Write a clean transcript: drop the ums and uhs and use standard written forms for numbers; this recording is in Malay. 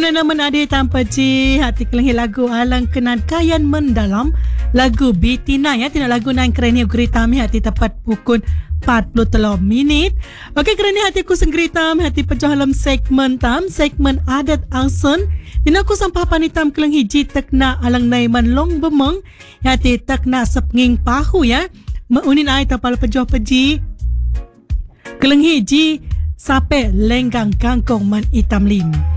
Naman ada tanpa ci hati kelenghi lagu alang kenan kayan mendalam lagu Betina ya tina lagu nan kerani gritami hati tepat pukul 43 minit. Okey kerana hati aku senggritam hati pecah dalam segmen adat alsun. Tina aku sampah panitam kelenghi ji tekna alang naiman long bemeng hati tekna sepenging pahu ya. Meunin ai tapal pejah peji kelenghi ji sape lenggang kangkong man itam lim.